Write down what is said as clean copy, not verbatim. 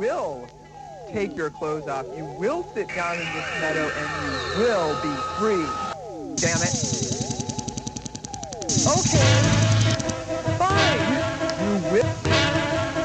will take your clothes off. You will sit down in this meadow and you will be free. Damn it. Okay.